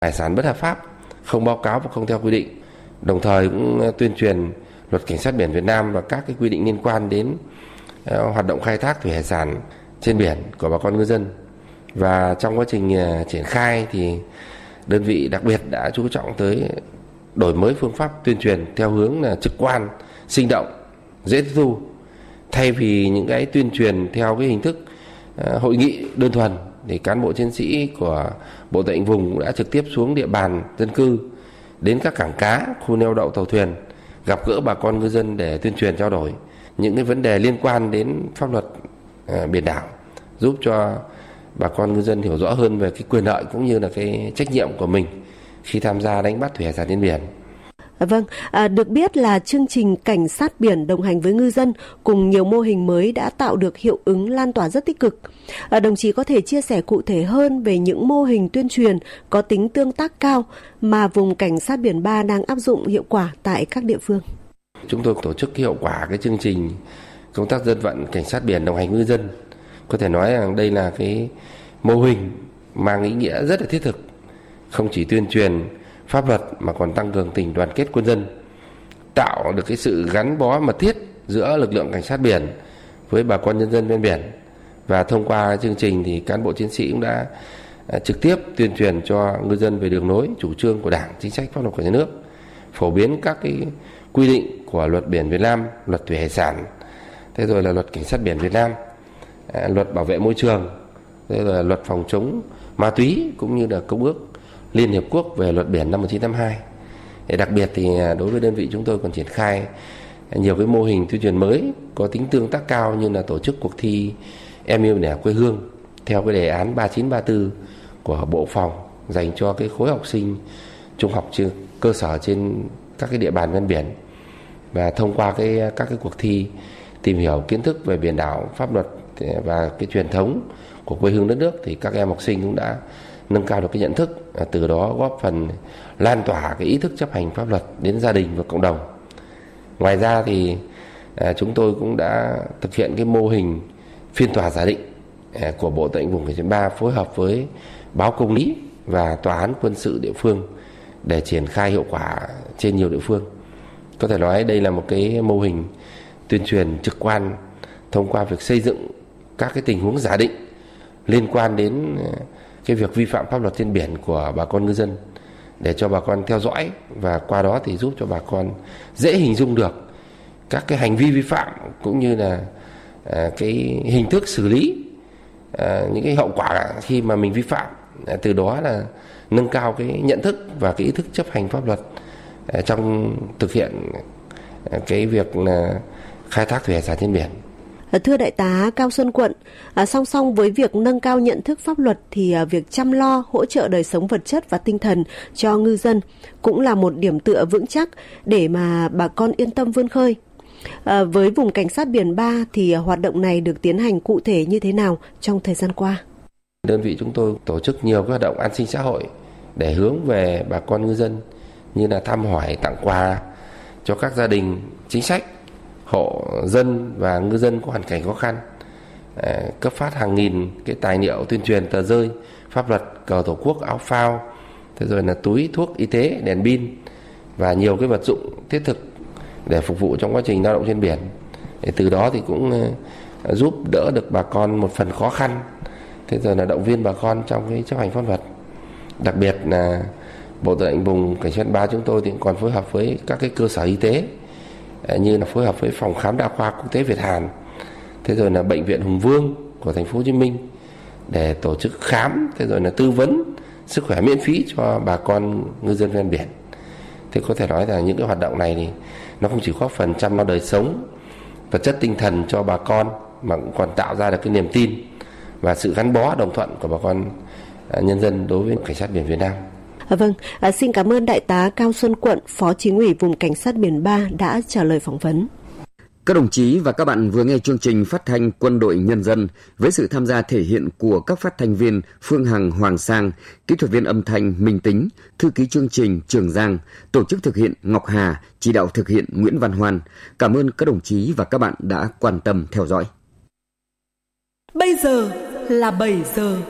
hải sản bất hợp pháp, không báo cáo và không theo quy định. Đồng thời cũng tuyên truyền luật cảnh sát biển Việt Nam và các cái quy định liên quan đến hoạt động khai thác thủy hải sản trên biển của bà con ngư dân. Và trong quá trình triển khai thì đơn vị đặc biệt đã chú trọng tới đổi mới phương pháp tuyên truyền theo hướng là trực quan, sinh động, dễ tiếp thu. Thay vì những cái tuyên truyền theo cái hình thức hội nghị đơn thuần, thì cán bộ chiến sĩ của Bộ Tư lệnh Vùng cũng đã trực tiếp xuống địa bàn dân cư, đến các cảng cá, khu neo đậu tàu thuyền, gặp gỡ bà con ngư dân để tuyên truyền trao đổi những cái vấn đề liên quan đến pháp luật biển đảo, giúp cho bà con ngư dân hiểu rõ hơn về cái quyền lợi cũng như là cái trách nhiệm của mình khi tham gia đánh bắt thủy hải sản trên biển. Vâng, được biết là chương trình cảnh sát biển đồng hành với ngư dân cùng nhiều mô hình mới đã tạo được hiệu ứng lan tỏa rất tích cực. Đồng chí có thể chia sẻ cụ thể hơn về những mô hình tuyên truyền có tính tương tác cao mà vùng cảnh sát biển 3 đang áp dụng hiệu quả tại các địa phương. Chúng tôi tổ chức hiệu quả cái chương trình công tác dân vận cảnh sát biển đồng hành với ngư dân. Có thể nói rằng đây là cái mô hình mang ý nghĩa rất là thiết thực, không chỉ tuyên truyền pháp luật mà còn tăng cường tình đoàn kết quân dân, tạo được cái sự gắn bó mật thiết giữa lực lượng cảnh sát biển với bà con nhân dân ven biển. Và thông qua chương trình thì cán bộ chiến sĩ cũng đã trực tiếp tuyên truyền cho ngư dân về đường lối, chủ trương của Đảng, chính sách pháp luật của nhà nước, phổ biến các cái quy định của luật biển Việt Nam, luật thủy hải sản, thế rồi là luật cảnh sát biển Việt Nam, luật bảo vệ môi trường, thế là luật phòng chống ma túy cũng như là công ước Liên Hiệp Quốc về luật biển năm 1952. Đặc biệt thì đối với đơn vị chúng tôi còn triển khai nhiều cái mô hình tuyên truyền mới có tính tương tác cao, như là tổ chức cuộc thi Em yêu nẻo quê hương theo cái đề án 3934 của Bộ Quốc phòng dành cho cái khối học sinh trung học cơ sở trên các cái địa bàn ven biển. Và thông qua các cái cuộc thi tìm hiểu kiến thức về biển đảo, pháp luật và cái truyền thống của quê hương đất nước thì các em học sinh cũng đã nâng cao được cái nhận thức, từ đó góp phần lan tỏa cái ý thức chấp hành pháp luật đến gia đình và cộng đồng. Ngoài ra thì chúng tôi cũng đã thực hiện cái mô hình phiên tòa giả định của Bộ Tư lệnh Vùng cảnh sát 3 phối hợp với báo công lý và tòa án quân sự địa phương để triển khai hiệu quả trên nhiều địa phương. Có thể nói đây là một cái mô hình tuyên truyền trực quan thông qua việc xây dựng các cái tình huống giả định liên quan đến cái việc vi phạm pháp luật trên biển của bà con ngư dân, để cho bà con theo dõi và qua đó thì giúp cho bà con dễ hình dung được các cái hành vi vi phạm cũng như là cái hình thức xử lý, những cái hậu quả khi mà mình vi phạm, từ đó là nâng cao cái nhận thức và cái ý thức chấp hành pháp luật trong thực hiện cái việc là khai thác thủy hải sản trên biển. Thưa Đại tá Cao Xuân Quận, song song với việc nâng cao nhận thức pháp luật thì việc chăm lo, hỗ trợ đời sống vật chất và tinh thần cho ngư dân cũng là một điểm tựa vững chắc để mà bà con yên tâm vươn khơi. Với vùng cảnh sát biển 3 thì hoạt động này được tiến hành cụ thể như thế nào trong thời gian qua? Đơn vị chúng tôi tổ chức nhiều các hoạt động an sinh xã hội để hướng về bà con ngư dân, như là thăm hỏi, tặng quà cho các gia đình chính sách, hộ dân và ngư dân có hoàn cảnh khó khăn, cấp phát hàng nghìn cái tài liệu tuyên truyền, tờ rơi pháp luật, cờ tổ quốc, áo phao, thế rồi là túi thuốc y tế, đèn pin và nhiều cái vật dụng thiết thực để phục vụ trong quá trình lao động trên biển. Để từ đó thì cũng giúp đỡ được bà con một phần khó khăn, thế rồi là động viên bà con trong cái chấp hành pháp luật. Đặc biệt là Bộ Tư lệnh Vùng cảnh sát 3 chúng tôi thì còn phối hợp với các cái cơ sở y tế, như là phối hợp với phòng khám đa khoa quốc tế Việt Hàn, thế rồi là bệnh viện Hùng Vương của thành phố Hồ Chí Minh để tổ chức khám, thế rồi là tư vấn sức khỏe miễn phí cho bà con ngư dân ven biển. Thế có thể nói là những cái hoạt động này thì nó không chỉ góp phần chăm lo đời sống vật chất tinh thần cho bà con mà cũng còn tạo ra được cái niềm tin và sự gắn bó đồng thuận của bà con nhân dân đối với cảnh sát biển Việt Nam. Vâng, xin cảm ơn Đại tá Cao Xuân Quận, Phó Chính ủy Vùng Cảnh sát biển 3 đã trả lời phỏng vấn. Các đồng chí và các bạn vừa nghe chương trình phát thanh Quân đội Nhân dân với sự tham gia thể hiện của các phát thanh viên Phương Hằng, Hoàng Sang, kỹ thuật viên âm thanh Minh Tính, thư ký chương trình Trường Giang, tổ chức thực hiện Ngọc Hà, chỉ đạo thực hiện Nguyễn Văn Hoan. Cảm ơn các đồng chí và các bạn đã quan tâm theo dõi. Bây giờ là 7 giờ.